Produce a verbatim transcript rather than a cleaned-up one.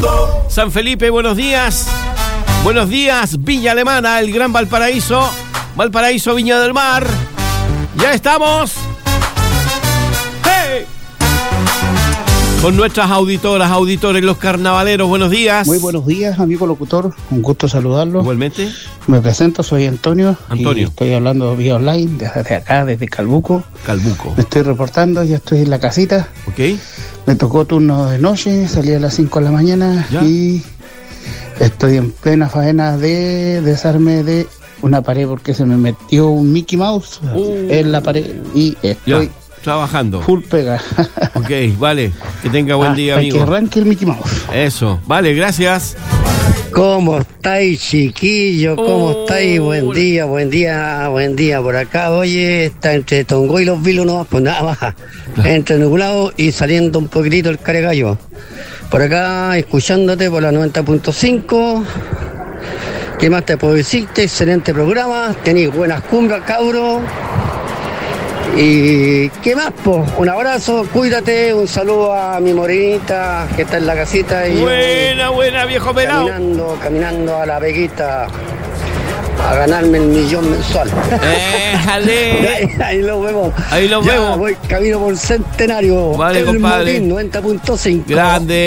San Felipe, buenos días. Buenos días, Villa Alemana, el Gran Valparaíso. Valparaíso, Viña del Mar. Ya estamos. ¡Hey! Con nuestras auditoras, auditores, los carnavaleros, buenos días. Muy buenos días, amigo locutor, un gusto saludarlo. Igualmente. Me presento, soy Antonio. Antonio. Y estoy hablando vía online, desde acá, desde Calbuco. Calbuco. Me estoy reportando, ya estoy en la casita. Ok. Me tocó turno de noche, salí a las cinco de la mañana. ¿Ya? Y estoy en plena faena de desarme de una pared porque se me metió un Mickey Mouse uh. en la pared y estoy... Ya. Trabajando. Full pega. Ok, vale. Que tenga buen día, Hasta amigo. que arranque el Mickey Mouse. Eso. Vale, gracias. ¿Cómo estáis, chiquillos? ¿Cómo oh, estáis? Buen día, buen día, buen día por acá. Oye, está entre Tongo y Los Vilos, no, pues nada más. Entre nublado y saliendo un poquitito el caregallo. Por acá, escuchándote por la noventa punto cinco. ¿Qué más te puedo decirte? Excelente programa. Tenéis buenas cumbres, cabros. Y qué más, po, un abrazo, cuídate, un saludo a mi morenita que está en la casita y buena, yo, buena, viejo pelado. Caminando, caminando a la Veguita a ganarme el millón mensual. ¡Éjale! ahí, ahí lo vemos. Ahí lo ya vemos. Voy camino por Centenario. Vale, el compadre. Motín noventa punto cinco. Grande.